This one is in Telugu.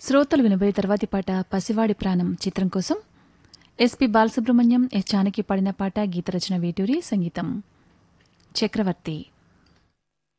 శ్రోతలు వినబోయే తర్వాతి పాట పసివాడి ప్రాణం చిత్రం కోసం ఎస్పి బాలసుబ్రహ్మణ్యం, ఎస్ జానకి పాడిన పాట. గీత రచన వేటూరి, సంగీతం చక్రవర్తి.